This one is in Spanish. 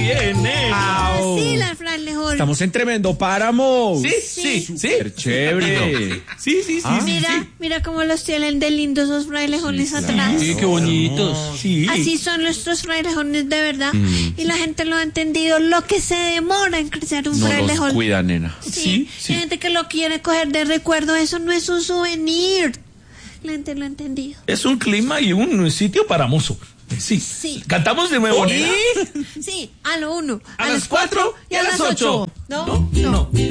viene. Sí, las frailejones. Estamos en tremendo páramo. Sí. Súper chévere. Sí. Mira cómo los tienen de lindos esos frailejones atrás. Sí, qué bonitos. Sí. Así son nuestros frailejones de verdad. Y la gente lo ha entendido. Lo que se demora en crecer un No frailejón. los cuida, nena. Sí. Hay gente que lo quiere coger de recuerdo. Eso no es un souvenir. La gente lo ha entendido. Es un clima y un sitio para mozo. Sí. ¿Cantamos de nuevo, nena? Sí, a lo 1, A las 4 y a las 8. No.